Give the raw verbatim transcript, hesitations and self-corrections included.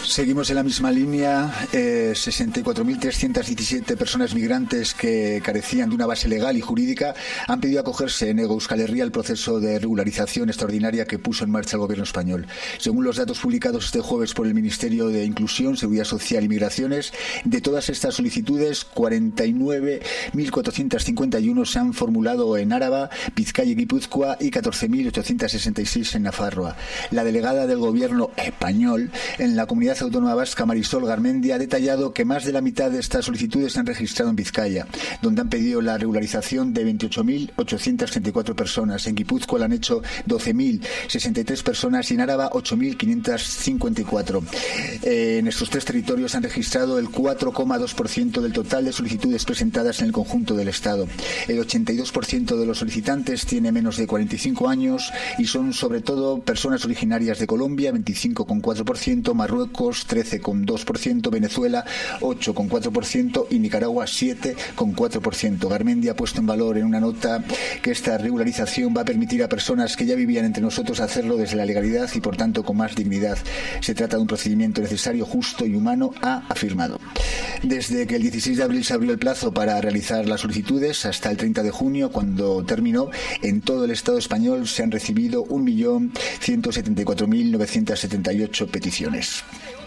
Seguimos en la misma línea. Eh, sesenta y cuatro mil trescientas diecisiete personas migrantes que carecían de una base legal y jurídica han pedido acogerse en Hego Euskal Herria al proceso de regularización extraordinaria que puso en marcha el gobierno español. Según los datos publicados este jueves por el Ministerio de Inclusión, Seguridad Social y Migraciones, de todas estas solicitudes, cuarenta y nueve mil cuatrocientos cincuenta y uno se han formulado en Áraba, Vizcaya y Guipúzcoa y catorce mil ochocientos sesenta y seis en Nafarroa. La delegada del gobierno español en la Comunidad Autónoma Vasca, Marisol Garmendia, ha detallado que más de la mitad de estas solicitudes se han registrado en Vizcaya, donde han pedido la regularización de veintiocho mil ochocientos treinta y cuatro personas. En Guipúzcoa la han hecho doce mil sesenta y tres personas y en Áraba ocho mil quinientos cincuenta y cuatro. Eh, en estos tres territorios han registrado el cuatro coma dos por ciento del total de solicitudes presentadas en el conjunto del Estado. El ochenta y dos por ciento de los solicitantes tiene menos de cuarenta y cinco años y son sobre todo personas originarias de Colombia, veinticinco coma cuatro por ciento, Marruecos, trece coma dos por ciento, Venezuela, ocho coma cuatro por ciento y Nicaragua, siete coma cuatro por ciento. Garmendia ha puesto en valor en una nota que esta regularización va a permitir a personas que ya vivían entre nosotros hacerlo desde la legalidad y por tanto con más dignidad. Se trata de un procedimiento necesario, justo y humano, ha afirmado. Desde que el dieciséis de abril se abrió el plazo para realizar las solicitudes hasta el treinta de junio, cuando terminó, en todo el Estado español se han recibido un millón ciento setenta y cuatro mil novecientos setenta y ocho peticiones.